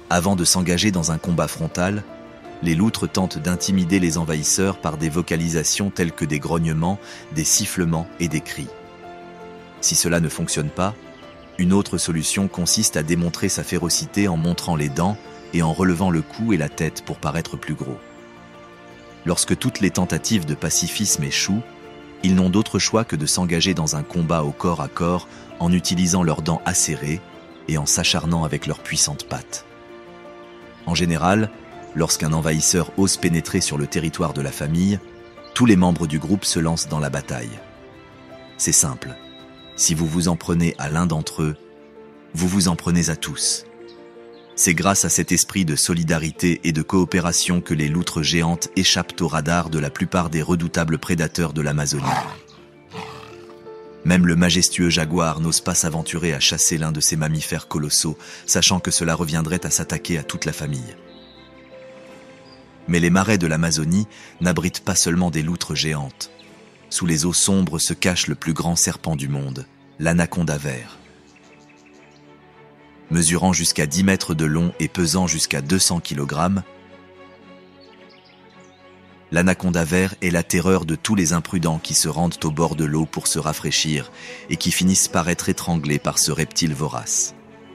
Avant de s'engager dans un combat frontal, les loutres tentent d'intimider les envahisseurs par des vocalisations telles que des grognements, des sifflements et des cris. Si cela ne fonctionne pas, une autre solution consiste à démontrer sa férocité en montrant les dents et en relevant le cou et la tête pour paraître plus gros. Lorsque toutes les tentatives de pacifisme échouent, ils n'ont d'autre choix que de s'engager dans un combat au corps à corps en utilisant leurs dents acérées et en s'acharnant avec leurs puissantes pattes. En général, lorsqu'un envahisseur ose pénétrer sur le territoire de la famille, tous les membres du groupe se lancent dans la bataille. C'est simple, si vous vous en prenez à l'un d'entre eux, vous vous en prenez à tous. C'est grâce à cet esprit de solidarité et de coopération que les loutres géantes échappent au radar de la plupart des redoutables prédateurs de l'Amazonie. Même le majestueux jaguar n'ose pas s'aventurer à chasser l'un de ces mammifères colossaux, sachant que cela reviendrait à s'attaquer à toute la famille. Mais les marais de l'Amazonie n'abritent pas seulement des loutres géantes. Sous les eaux sombres se cache le plus grand serpent du monde, l'anaconda vert. Mesurant jusqu'à 10 mètres de long et pesant jusqu'à 200 kg, l'anaconda vert est la terreur de tous les imprudents qui se rendent au bord de l'eau pour se rafraîchir et qui finissent par être étranglés par ce reptile vorace.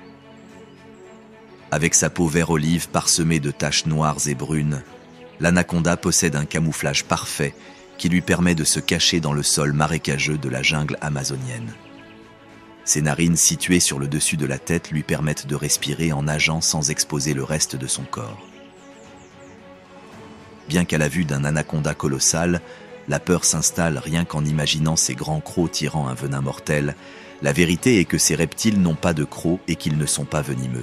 Avec sa peau vert-olive parsemée de taches noires et brunes, l'anaconda possède un camouflage parfait qui lui permet de se cacher dans le sol marécageux de la jungle amazonienne. Ses narines situées sur le dessus de la tête lui permettent de respirer en nageant sans exposer le reste de son corps. Bien qu'à la vue d'un anaconda colossal, la peur s'installe rien qu'en imaginant ces grands crocs tirant un venin mortel, la vérité est que ces reptiles n'ont pas de crocs et qu'ils ne sont pas venimeux.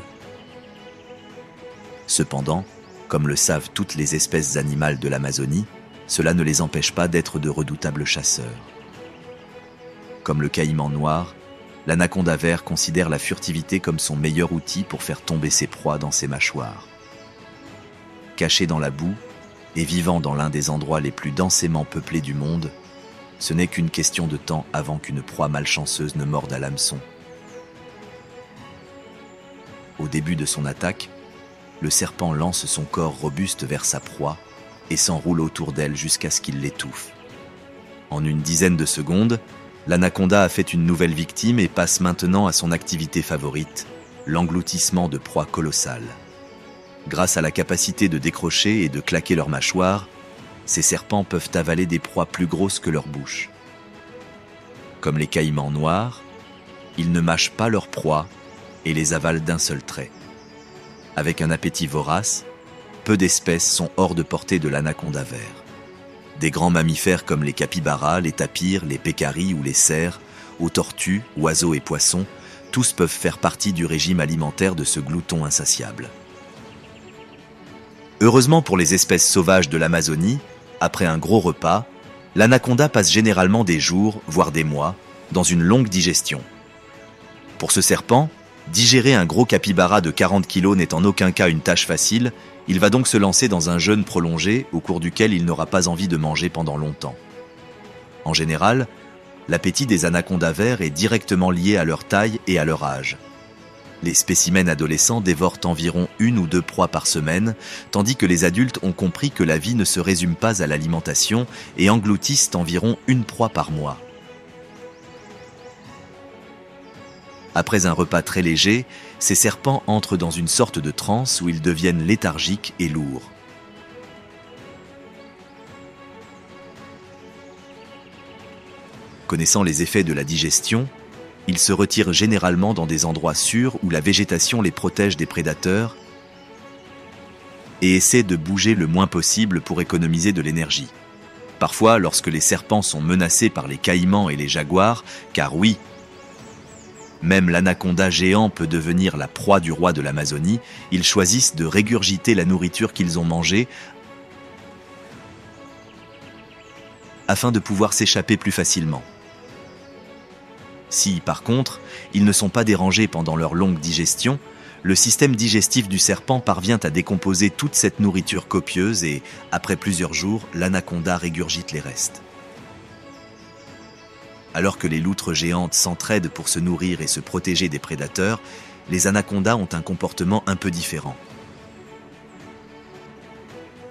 Cependant, comme le savent toutes les espèces animales de l'Amazonie, cela ne les empêche pas d'être de redoutables chasseurs. Comme le caïman noir, l'anaconda vert considère la furtivité comme son meilleur outil pour faire tomber ses proies dans ses mâchoires. Caché dans la boue et vivant dans l'un des endroits les plus densément peuplés du monde, ce n'est qu'une question de temps avant qu'une proie malchanceuse ne morde à l'hameçon. Au début de son attaque, le serpent lance son corps robuste vers sa proie et s'enroule autour d'elle jusqu'à ce qu'il l'étouffe. En une dizaine de secondes, l'anaconda a fait une nouvelle victime et passe maintenant à son activité favorite, l'engloutissement de proies colossales. Grâce à la capacité de décrocher et de claquer leurs mâchoires, ces serpents peuvent avaler des proies plus grosses que leur bouche. Comme les caïmans noirs, ils ne mâchent pas leurs proies et les avalent d'un seul trait. Avec un appétit vorace, peu d'espèces sont hors de portée de l'anaconda vert. Des grands mammifères comme les capybaras, les tapirs, les pécaris ou les cerfs, aux tortues, oiseaux et poissons, tous peuvent faire partie du régime alimentaire de ce glouton insatiable. Heureusement pour les espèces sauvages de l'Amazonie, après un gros repas, l'anaconda passe généralement des jours, voire des mois, dans une longue digestion. Pour ce serpent, digérer un gros capybara de 40 kg n'est en aucun cas une tâche facile. Il va donc se lancer dans un jeûne prolongé au cours duquel il n'aura pas envie de manger pendant longtemps. En général, l'appétit des anacondas verts est directement lié à leur taille et à leur âge. Les spécimens adolescents dévorent environ 1 ou 2 proies par semaine, tandis que les adultes ont compris que la vie ne se résume pas à l'alimentation et engloutissent environ 1 proie par mois. Après un repas très léger, ces serpents entrent dans une sorte de transe où ils deviennent léthargiques et lourds. Connaissant les effets de la digestion, ils se retirent généralement dans des endroits sûrs où la végétation les protège des prédateurs et essaient de bouger le moins possible pour économiser de l'énergie. Parfois, lorsque les serpents sont menacés par les caïmans et les jaguars, car oui, même l'anaconda géant peut devenir la proie du roi de l'Amazonie, ils choisissent de régurgiter la nourriture qu'ils ont mangée afin de pouvoir s'échapper plus facilement. Si, par contre, ils ne sont pas dérangés pendant leur longue digestion, le système digestif du serpent parvient à décomposer toute cette nourriture copieuse et, après plusieurs jours, l'anaconda régurgite les restes. Alors que les loutres géantes s'entraident pour se nourrir et se protéger des prédateurs, les anacondas ont un comportement un peu différent.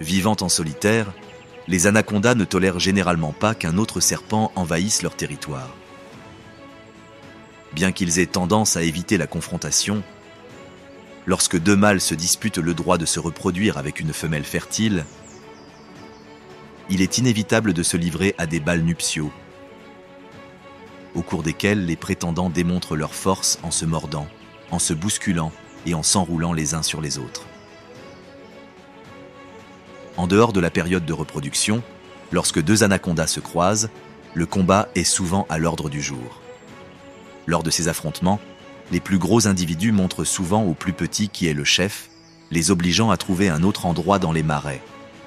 Vivant en solitaire, les anacondas ne tolèrent généralement pas qu'un autre serpent envahisse leur territoire. Bien qu'ils aient tendance à éviter la confrontation, lorsque deux mâles se disputent le droit de se reproduire avec une femelle fertile, il est inévitable de se livrer à des bals nuptiaux, au cours desquels les prétendants démontrent leur force en se mordant, en se bousculant et en s'enroulant les uns sur les autres. En dehors de la période de reproduction, lorsque deux anacondas se croisent, le combat est souvent à l'ordre du jour. Lors de ces affrontements, les plus gros individus montrent souvent au plus petit qui est le chef, les obligeant à trouver un autre endroit dans les marais.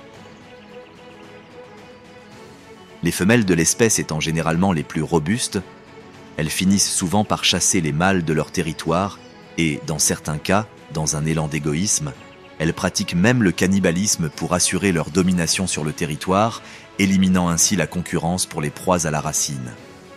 Les femelles de l'espèce étant généralement les plus robustes, elles finissent souvent par chasser les mâles de leur territoire et, dans certains cas, dans un élan d'égoïsme, elles pratiquent même le cannibalisme pour assurer leur domination sur le territoire, éliminant ainsi la concurrence pour les proies à la racine.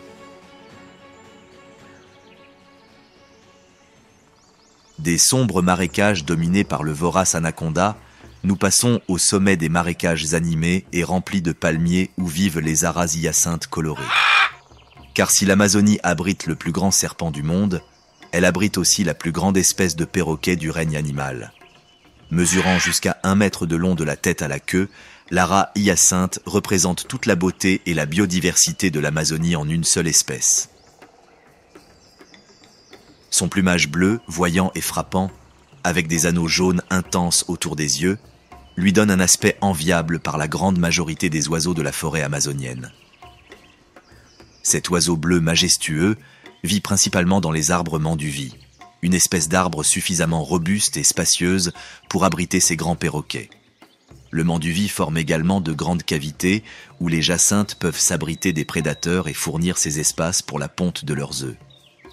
Des sombres marécages dominés par le vorace anaconda, nous passons au sommet des marécages animés et remplis de palmiers où vivent les aras hyacinthes colorées. Car si l'Amazonie abrite le plus grand serpent du monde, elle abrite aussi la plus grande espèce de perroquet du règne animal. Mesurant jusqu'à 1 mètre de long de la tête à la queue, l'ara hyacinthe représente toute la beauté et la biodiversité de l'Amazonie en une seule espèce. Son plumage bleu, voyant et frappant, avec des anneaux jaunes intenses autour des yeux, lui donne un aspect enviable par la grande majorité des oiseaux de la forêt amazonienne. Cet oiseau bleu majestueux vit principalement dans les arbres manduvii, une espèce d'arbre suffisamment robuste et spacieuse pour abriter ces grands perroquets. Le manduvii forme également de grandes cavités où les jacinthes peuvent s'abriter des prédateurs et fournir ces espaces pour la ponte de leurs œufs.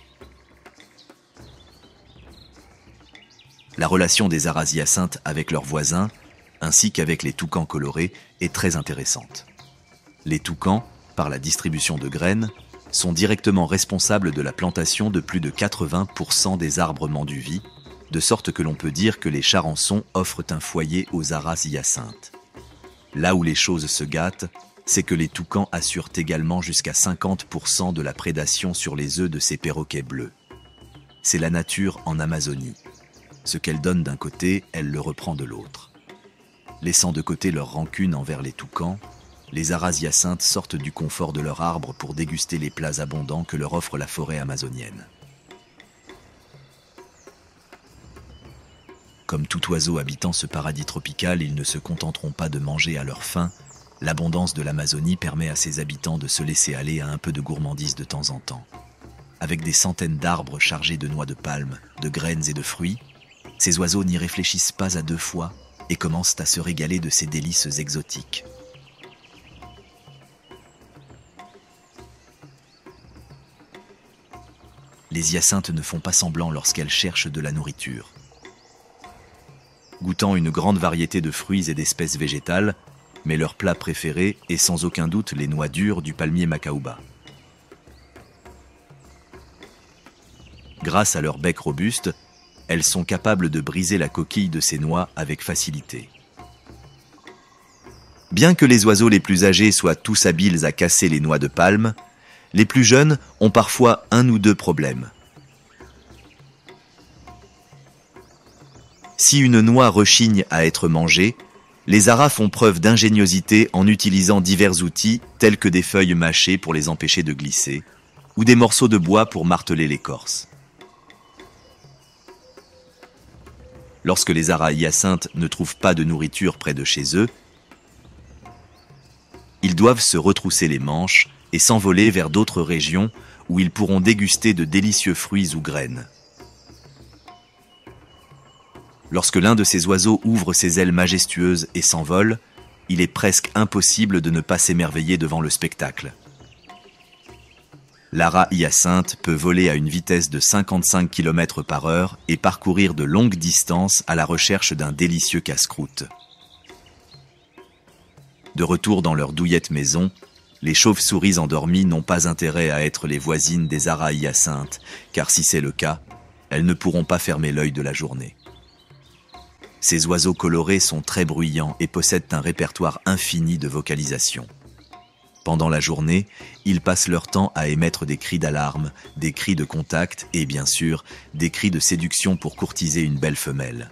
La relation des aras hyacinthes avec leurs voisins, ainsi qu'avec les toucans colorés, est très intéressante. Les toucans, par la distribution de graines, sont directement responsables de la plantation de plus de 80% des arbres manduvii, de sorte que l'on peut dire que les charançons offrent un foyer aux aras hyacinthes. Là où les choses se gâtent, c'est que les toucans assurent également jusqu'à 50% de la prédation sur les œufs de ces perroquets bleus. C'est la nature en Amazonie. Ce qu'elle donne d'un côté, elle le reprend de l'autre. Laissant de côté leur rancune envers les toucans, les aras hyacinthes sortent du confort de leur arbre pour déguster les plats abondants que leur offre la forêt amazonienne. Comme tout oiseau habitant ce paradis tropical, ils ne se contenteront pas de manger à leur faim. L'abondance de l'Amazonie permet à ses habitants de se laisser aller à un peu de gourmandise de temps en temps. Avec des centaines d'arbres chargés de noix de palme, de graines et de fruits, ces oiseaux n'y réfléchissent pas à deux fois et commencent à se régaler de ces délices exotiques. Les hyacinthes ne font pas semblant lorsqu'elles cherchent de la nourriture. Goûtant une grande variété de fruits et d'espèces végétales, mais leur plat préféré est sans aucun doute les noix dures du palmier macaouba. Grâce à leur bec robuste, elles sont capables de briser la coquille de ces noix avec facilité. Bien que les oiseaux les plus âgés soient tous habiles à casser les noix de palme, les plus jeunes ont parfois un ou deux problèmes. Si une noix rechigne à être mangée, les aras font preuve d'ingéniosité en utilisant divers outils tels que des feuilles mâchées pour les empêcher de glisser ou des morceaux de bois pour marteler l'écorce. Lorsque les aras hyacinthes ne trouvent pas de nourriture près de chez eux, ils doivent se retrousser les manches et s'envoler vers d'autres régions où ils pourront déguster de délicieux fruits ou graines. Lorsque l'un de ces oiseaux ouvre ses ailes majestueuses et s'envole, il est presque impossible de ne pas s'émerveiller devant le spectacle. L'ara hyacinthe peut voler à une vitesse de 55 km/h et parcourir de longues distances à la recherche d'un délicieux casse-croûte. De retour dans leur douillette maison, les chauves-souris endormies n'ont pas intérêt à être les voisines des aras hyacinthes, car si c'est le cas, elles ne pourront pas fermer l'œil de la journée. Ces oiseaux colorés sont très bruyants et possèdent un répertoire infini de vocalisation. Pendant la journée, ils passent leur temps à émettre des cris d'alarme, des cris de contact et, bien sûr, des cris de séduction pour courtiser une belle femelle.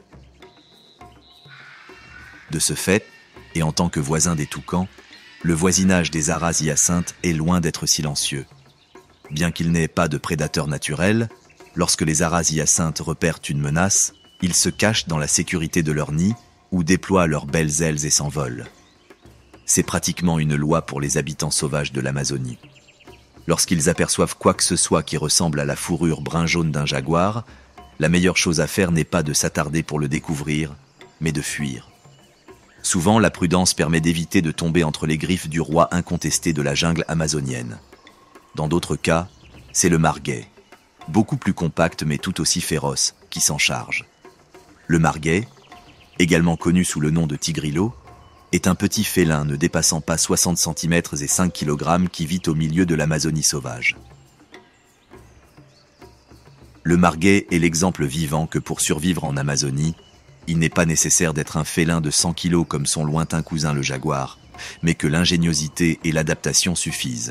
De ce fait, et en tant que voisin des toucans, le voisinage des aras hyacinthes est loin d'être silencieux. Bien qu'il n'ait pas de prédateurs naturels, lorsque les aras hyacinthes repèrent une menace, ils se cachent dans la sécurité de leur nid ou déploient leurs belles ailes et s'envolent. C'est pratiquement une loi pour les habitants sauvages de l'Amazonie. Lorsqu'ils aperçoivent quoi que ce soit qui ressemble à la fourrure brun-jaune d'un jaguar, la meilleure chose à faire n'est pas de s'attarder pour le découvrir, mais de fuir. Souvent, la prudence permet d'éviter de tomber entre les griffes du roi incontesté de la jungle amazonienne. Dans d'autres cas, c'est le marguet, beaucoup plus compact mais tout aussi féroce, qui s'en charge. Le marguet, également connu sous le nom de tigrillo, est un petit félin ne dépassant pas 60 cm et 5 kg qui vit au milieu de l'Amazonie sauvage. Le marguet est l'exemple vivant que pour survivre en Amazonie, il n'est pas nécessaire d'être un félin de 100 kg comme son lointain cousin le jaguar, mais que l'ingéniosité et l'adaptation suffisent.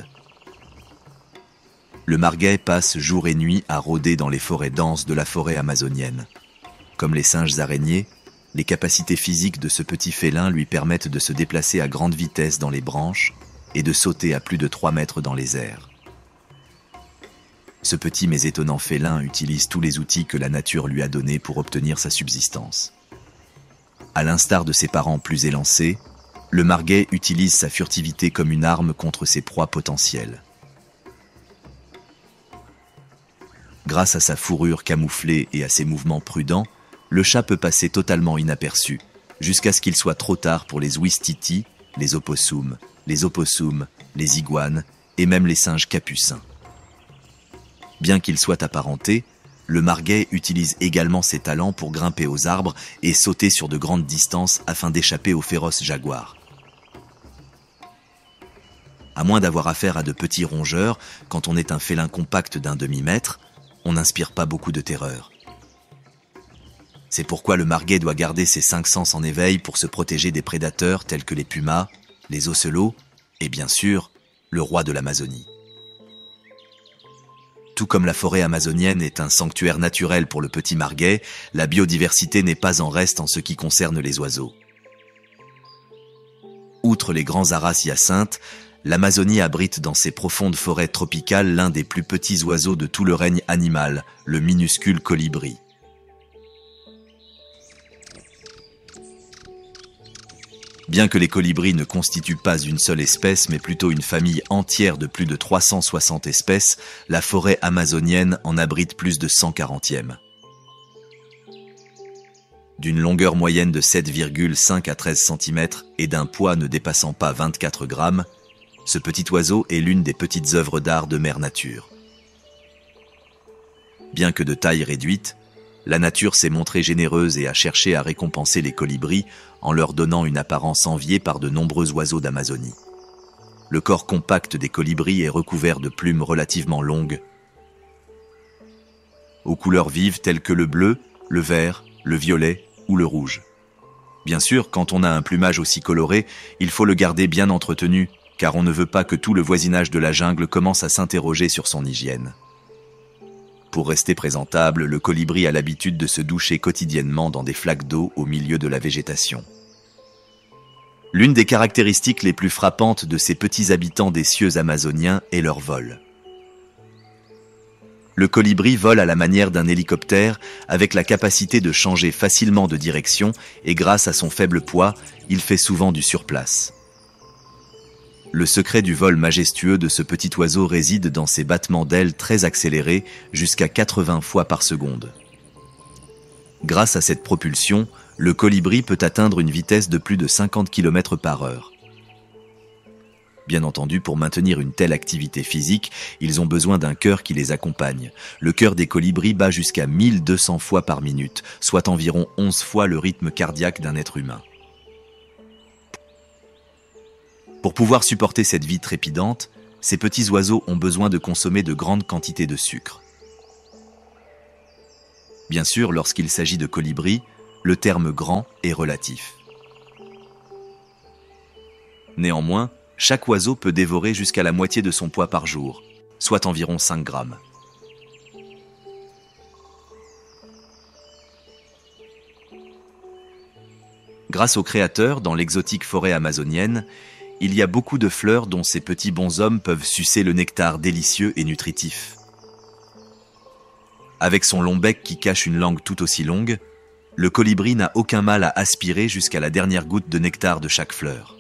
Le marguet passe jour et nuit à rôder dans les forêts denses de la forêt amazonienne. Comme les singes araignées, les capacités physiques de ce petit félin lui permettent de se déplacer à grande vitesse dans les branches et de sauter à plus de 3 mètres dans les airs. Ce petit mais étonnant félin utilise tous les outils que la nature lui a donnés pour obtenir sa subsistance. À l'instar de ses parents plus élancés, le marguet utilise sa furtivité comme une arme contre ses proies potentielles. Grâce à sa fourrure camouflée et à ses mouvements prudents, le chat peut passer totalement inaperçu, jusqu'à ce qu'il soit trop tard pour les ouistiti, les opossums, les iguanes et même les singes capucins. Bien qu'il soit apparenté, le marguet utilise également ses talents pour grimper aux arbres et sauter sur de grandes distances afin d'échapper aux féroces jaguars. À moins d'avoir affaire à de petits rongeurs, quand on est un félin compact d'un demi-mètre, on n'inspire pas beaucoup de terreur. C'est pourquoi le marguet doit garder ses 5 sens en éveil pour se protéger des prédateurs tels que les pumas, les ocelots et bien sûr, le roi de l'Amazonie. Tout comme la forêt amazonienne est un sanctuaire naturel pour le petit marguet, la biodiversité n'est pas en reste en ce qui concerne les oiseaux. Outre les grands aras hyacinthes, l'Amazonie abrite dans ses profondes forêts tropicales l'un des plus petits oiseaux de tout le règne animal, le minuscule colibri. Bien que les colibris ne constituent pas une seule espèce, mais plutôt une famille entière de plus de 360 espèces, la forêt amazonienne en abrite plus de 140e. D'une longueur moyenne de 7,5 à 13 cm et d'un poids ne dépassant pas 24 grammes, ce petit oiseau est l'une des petites œuvres d'art de mère nature. Bien que de taille réduite, la nature s'est montrée généreuse et a cherché à récompenser les colibris en leur donnant une apparence enviée par de nombreux oiseaux d'Amazonie. Le corps compact des colibris est recouvert de plumes relativement longues, aux couleurs vives telles que le bleu, le vert, le violet ou le rouge. Bien sûr, quand on a un plumage aussi coloré, il faut le garder bien entretenu, car on ne veut pas que tout le voisinage de la jungle commence à s'interroger sur son hygiène. Pour rester présentable, le colibri a l'habitude de se doucher quotidiennement dans des flaques d'eau au milieu de la végétation. L'une des caractéristiques les plus frappantes de ces petits habitants des cieux amazoniens est leur vol. Le colibri vole à la manière d'un hélicoptère avec la capacité de changer facilement de direction et grâce à son faible poids, il fait souvent du surplace. Le secret du vol majestueux de ce petit oiseau réside dans ses battements d'ailes très accélérés, jusqu'à 80 fois par seconde. Grâce à cette propulsion, le colibri peut atteindre une vitesse de plus de 50 km/h. Bien entendu, pour maintenir une telle activité physique, ils ont besoin d'un cœur qui les accompagne. Le cœur des colibris bat jusqu'à 1200 fois par minute, soit environ 11 fois le rythme cardiaque d'un être humain. Pour pouvoir supporter cette vie trépidante, ces petits oiseaux ont besoin de consommer de grandes quantités de sucre. Bien sûr, lorsqu'il s'agit de colibris, le terme grand est relatif. Néanmoins, chaque oiseau peut dévorer jusqu'à la moitié de son poids par jour, soit environ 5 grammes. Grâce aux créateurs, dans l'exotique forêt amazonienne, il y a beaucoup de fleurs dont ces petits bonshommes peuvent sucer le nectar délicieux et nutritif. Avec son long bec qui cache une langue tout aussi longue, le colibri n'a aucun mal à aspirer jusqu'à la dernière goutte de nectar de chaque fleur.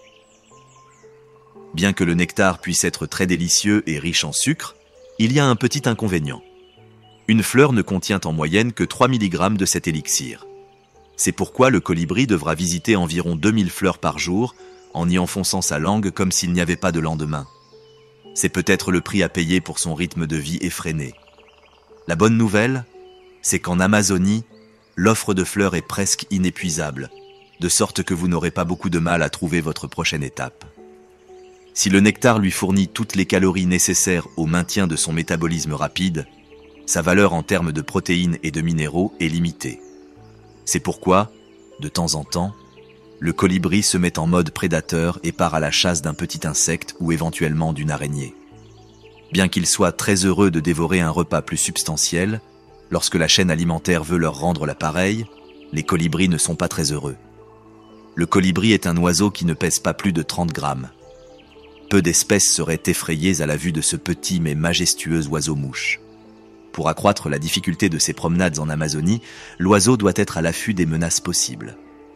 Bien que le nectar puisse être très délicieux et riche en sucre, il y a un petit inconvénient. Une fleur ne contient en moyenne que 3 mg de cet élixir. C'est pourquoi le colibri devra visiter environ 2000 fleurs par jour en y enfonçant sa langue comme s'il n'y avait pas de lendemain. C'est peut-être le prix à payer pour son rythme de vie effréné. La bonne nouvelle, c'est qu'en Amazonie, l'offre de fleurs est presque inépuisable, de sorte que vous n'aurez pas beaucoup de mal à trouver votre prochaine étape. Si le nectar lui fournit toutes les calories nécessaires au maintien de son métabolisme rapide, sa valeur en termes de protéines et de minéraux est limitée. C'est pourquoi, de temps en temps, le colibri se met en mode prédateur et part à la chasse d'un petit insecte ou éventuellement d'une araignée. Bien qu'il soit très heureux de dévorer un repas plus substantiel, lorsque la chaîne alimentaire veut leur rendre l'appareil, les colibris ne sont pas très heureux. Le colibri est un oiseau qui ne pèse pas plus de 30 grammes. Peu d'espèces seraient effrayées à la vue de ce petit mais majestueux oiseau-mouche. Pour accroître la difficulté de ses promenades en Amazonie, l'oiseau doit être à l'affût des menaces possibles.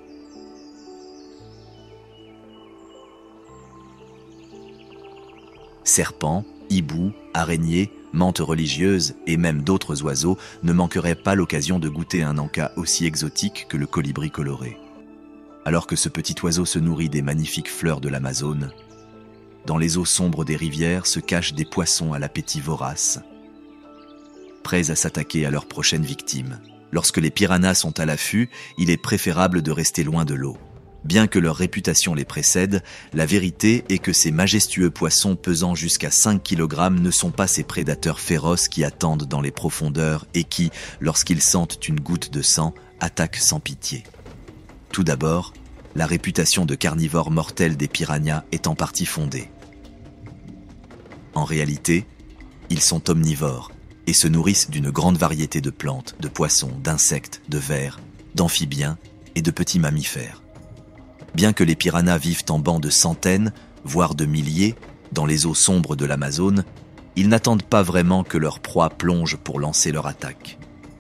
Serpents, hiboux, araignées, mantes religieuses et même d'autres oiseaux ne manqueraient pas l'occasion de goûter un encas aussi exotique que le colibri coloré. Alors que ce petit oiseau se nourrit des magnifiques fleurs de l'Amazone, dans les eaux sombres des rivières se cachent des poissons à l'appétit vorace, prêts à s'attaquer à leur prochaine victime. Lorsque les piranhas sont à l'affût, il est préférable de rester loin de l'eau. Bien que leur réputation les précède, la vérité est que ces majestueux poissons pesant jusqu'à 5 kg ne sont pas ces prédateurs féroces qui attendent dans les profondeurs et qui, lorsqu'ils sentent une goutte de sang, attaquent sans pitié. Tout d'abord, la réputation de carnivores mortels des piranhas est en partie fondée. En réalité, ils sont omnivores et se nourrissent d'une grande variété de plantes, de poissons, d'insectes, de vers, d'amphibiens et de petits mammifères. Bien que les piranhas vivent en bancs de centaines, voire de milliers, dans les eaux sombres de l'Amazone, ils n'attendent pas vraiment que leur proie plonge pour lancer leur attaque.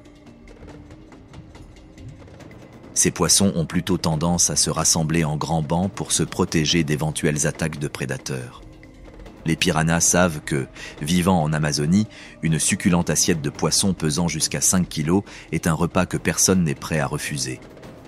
Ces poissons ont plutôt tendance à se rassembler en grands bancs pour se protéger d'éventuelles attaques de prédateurs. Les piranhas savent que, vivant en Amazonie, une succulente assiette de poissons pesant jusqu'à 5 kg est un repas que personne n'est prêt à refuser.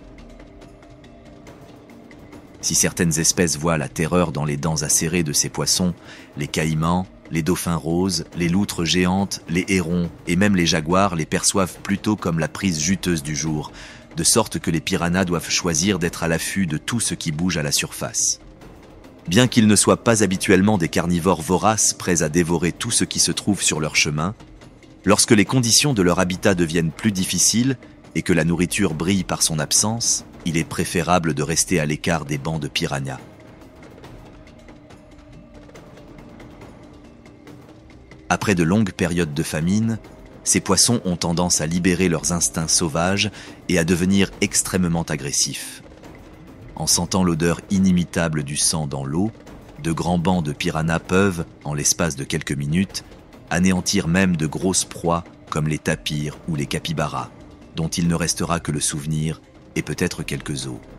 Si certaines espèces voient la terreur dans les dents acérées de ces poissons, les caïmans, les dauphins roses, les loutres géantes, les hérons et même les jaguars les perçoivent plutôt comme la prise juteuse du jour, de sorte que les piranhas doivent choisir d'être à l'affût de tout ce qui bouge à la surface. Bien qu'ils ne soient pas habituellement des carnivores voraces prêts à dévorer tout ce qui se trouve sur leur chemin, lorsque les conditions de leur habitat deviennent plus difficiles et que la nourriture brille par son absence, il est préférable de rester à l'écart des bancs de piranhas. Après de longues périodes de famine, ces poissons ont tendance à libérer leurs instincts sauvages et à devenir extrêmement agressifs. En sentant l'odeur inimitable du sang dans l'eau, de grands bancs de piranhas peuvent, en l'espace de quelques minutes, anéantir même de grosses proies comme les tapirs ou les capybaras, dont il ne restera que le souvenir et peut-être quelques os.